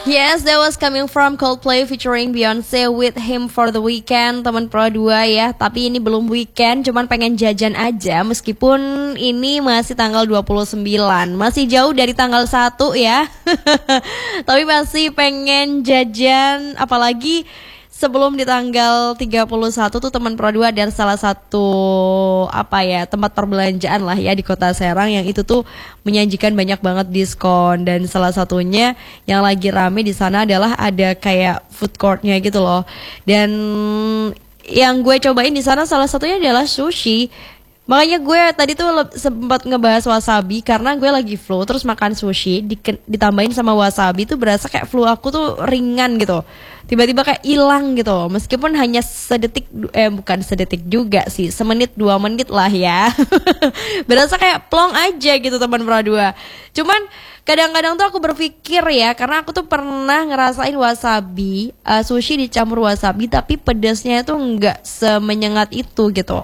Yes, that was coming from Coldplay featuring Beyonce with Him for the Weekend, teman Pro 2 ya. Tapi ini belum weekend, cuman pengen jajan aja meskipun ini masih tanggal 29. Masih jauh dari tanggal 1 ya. Tapi masih pengen jajan, apalagi sebelum di tanggal 31 tuh teman Pro 2 ada salah satu tempat perbelanjaan lah ya di Kota Serang yang itu tuh menyajikan banyak banget diskon, dan salah satunya yang lagi rame di sana adalah ada kayak food courtnya gitu loh. Dan yang gue cobain di sana salah satunya adalah sushi. Makanya gue tadi tuh sempat ngebahas wasabi karena gue lagi flu, terus makan sushi ditambahin sama wasabi tuh berasa kayak flu aku tuh ringan gitu. Tiba-tiba kayak hilang gitu. Meskipun hanya sedetik, bukan sedetik juga sih, semenit 2 menit lah ya. Berasa kayak plong aja gitu teman Pro 2. Cuman kadang-kadang tuh aku berpikir ya, karena aku tuh pernah ngerasain wasabi, sushi dicampur wasabi, tapi pedasnya itu nggak semenyengat itu gitu.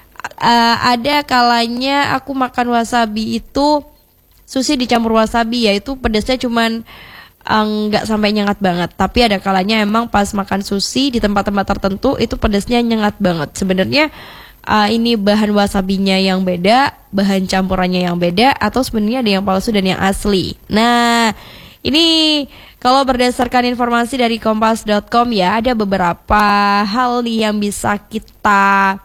Ada kalanya aku makan wasabi itu sushi dicampur wasabi, yaitu pedasnya cuman nggak sampai nyengat banget. Tapi ada kalanya emang pas makan sushi di tempat-tempat tertentu itu pedasnya nyengat banget. Sebenarnya ini bahan wasabinya yang beda, bahan campurannya yang beda, atau sebenarnya ada yang palsu dan yang asli. Nah, ini kalau berdasarkan informasi dari kompas.com ya, ada beberapa hal nih yang bisa kita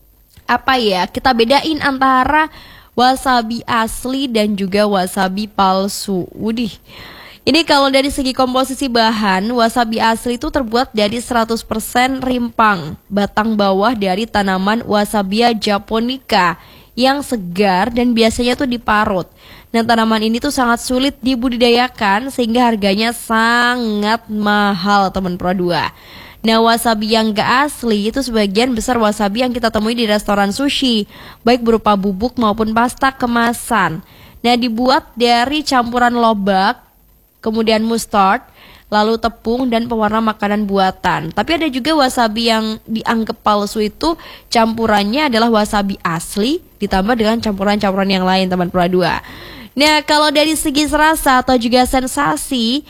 kita bedain antara wasabi asli dan juga wasabi palsu. Widih. Ini kalau dari segi komposisi bahan, wasabi asli itu terbuat dari 100% rimpang, batang bawah dari tanaman Wasabia japonica yang segar dan biasanya tuh diparut. Nah, tanaman ini tuh sangat sulit dibudidayakan sehingga harganya sangat mahal teman Pro 2. Nah, wasabi yang gak asli itu sebagian besar wasabi yang kita temui di restoran sushi, baik berupa bubuk maupun pasta kemasan. Nah, dibuat dari campuran lobak, kemudian mustard, lalu tepung dan pewarna makanan buatan. Tapi ada juga wasabi yang dianggap palsu, itu campurannya adalah wasabi asli ditambah dengan campuran-campuran yang lain teman Pro 2. Nah, kalau dari segi rasa atau juga sensasi,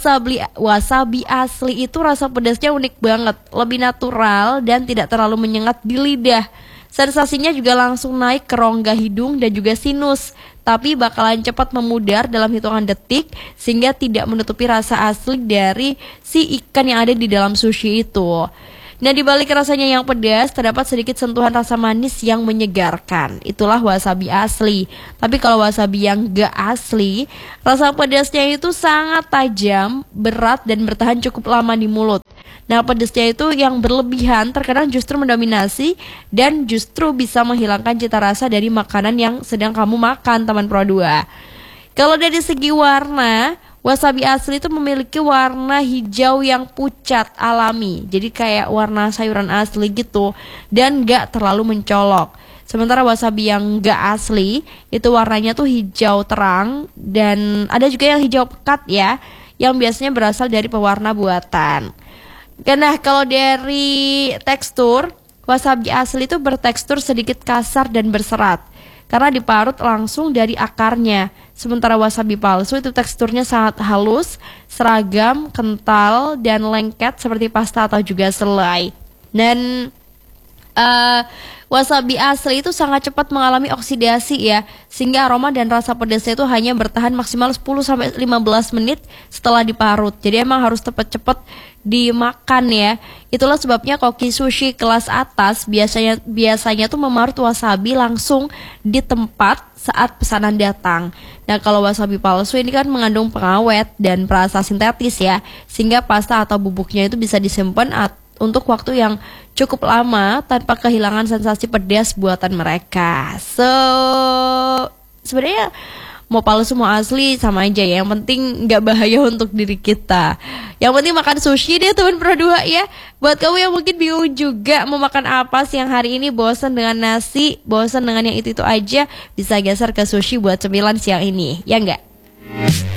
wasabi asli itu rasa pedasnya unik banget, lebih natural dan tidak terlalu menyengat di lidah. Sensasinya juga langsung naik ke rongga hidung dan juga sinus, tapi bakalan cepat memudar dalam hitungan detik sehingga tidak menutupi rasa asli dari si ikan yang ada di dalam sushi itu. Nah, di balik rasanya yang pedas, terdapat sedikit sentuhan rasa manis yang menyegarkan. Itulah wasabi asli. Tapi kalau wasabi yang gak asli, rasa pedasnya itu sangat tajam, berat, dan bertahan cukup lama di mulut. Nah, pedasnya itu yang berlebihan terkadang justru mendominasi dan justru bisa menghilangkan cita rasa dari makanan yang sedang kamu makan, teman Pro 2. Kalau dari segi warna, wasabi asli itu memiliki warna hijau yang pucat alami. Jadi kayak warna sayuran asli gitu dan gak terlalu mencolok. Sementara wasabi yang gak asli itu warnanya tuh hijau terang, dan ada juga yang hijau pekat ya, yang biasanya berasal dari pewarna buatan. Nah, kalau dari tekstur, wasabi asli itu bertekstur sedikit kasar dan berserat karena diparut langsung dari akarnya. Sementara wasabi palsu itu teksturnya sangat halus, seragam, kental, dan lengket seperti pasta atau juga selai. Dan wasabi asli itu sangat cepat mengalami oksidasi ya, sehingga aroma dan rasa pedasnya itu hanya bertahan maksimal 10-15 menit setelah diparut. Jadi emang harus cepat-cepat dimakan ya. Itulah sebabnya koki sushi kelas atas biasanya tuh memarut wasabi langsung di tempat saat pesanan datang. Nah, kalau wasabi palsu ini kan mengandung pengawet dan perasa sintetis ya, sehingga pasta atau bubuknya itu bisa disimpan untuk waktu yang cukup lama tanpa kehilangan sensasi pedas buatan mereka. So, sebenarnya mau palsu mau asli sama aja ya. Yang penting nggak bahaya untuk diri kita. Yang penting makan sushi deh teman Pro 2 ya. Buat kamu yang mungkin bingung juga mau makan apa siang hari ini, bosan dengan nasi, bosan dengan yang itu aja, bisa geser ke sushi buat cemilan siang ini, ya nggak?